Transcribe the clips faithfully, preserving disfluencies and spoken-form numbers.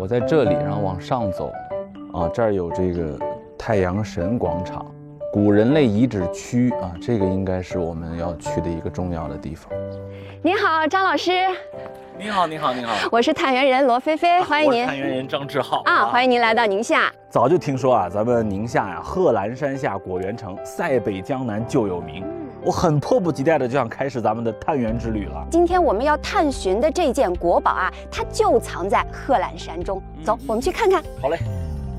我在这里，然后往上走，啊，这儿有这个太阳神广场。 古人类遗址区啊，这个应该是我们要去的一个重要的地方。 你好，张老师。 你好，你好，你好。 我是探源人罗菲菲，欢迎您。 我是探源人张志浩啊，欢迎您来到宁夏。 早就听说啊，咱们宁夏呀，贺兰山下果园城，塞北江南就有名。我很迫不及待的就想开始咱们的探源之旅了。 今天我们要探寻的这件国宝啊，它就藏在贺兰山中。走，我们去看看。 好嘞。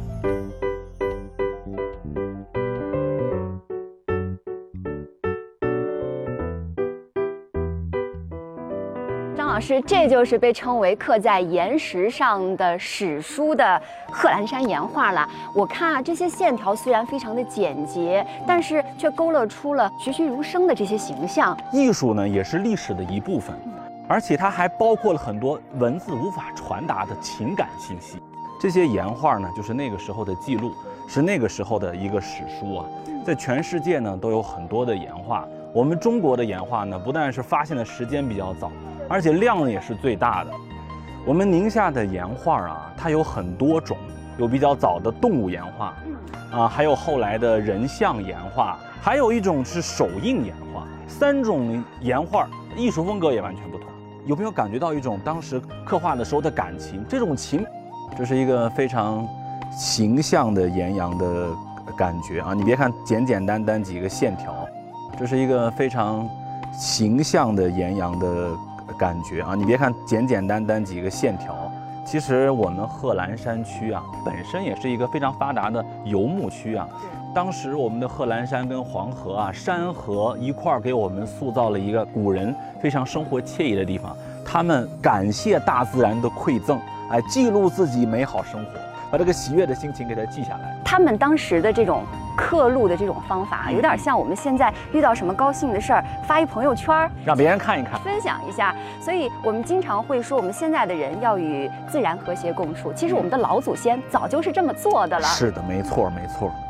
老师，这就是被称为刻在岩石上的史书的贺兰山岩画了。我看啊，这些线条虽然非常的简洁，但是却勾勒出了栩栩如生的这些形象。 艺术呢，也是历史的一部分，而且它还包括了很多文字无法传达的情感信息。这些岩画呢，就是那个时候的记录，是那个时候的一个史书啊。在全世界呢，都有很多的岩画。我们中国的岩画呢，不但是发现的时间比较早。 而且量也是最大的。我们宁夏的岩画啊，它有很多种，有比较早的动物岩画，啊，还有后来的人像岩画，还有一种是手印岩画。三种岩画艺术风格也完全不同。有没有感觉到一种当时刻画的时候的感情？这种情，这是一个非常形象的岩羊的感觉啊！你别看简简单单几个线条，这是一个非常形象的岩羊的。 感觉啊，你别看简简单单几个线条，其实我们贺兰山区啊，本身也是一个非常发达的游牧区啊。当时我们的贺兰山跟黄河啊、山河一块儿给我们塑造了一个古人非常生活惬意的地方。他们感谢大自然的馈赠，哎，记录自己美好生活，把这个喜悦的心情给它记下来。 他们当时的这种。 刻录的这种方法，有点像我们现在遇到什么高兴的事儿，发一朋友圈， 让别人看一看， 分享一下。所以我们经常会说，我们现在的人要与自然和谐共处。其实我们的老祖先早就是这么做的了。 是的，没错，没错。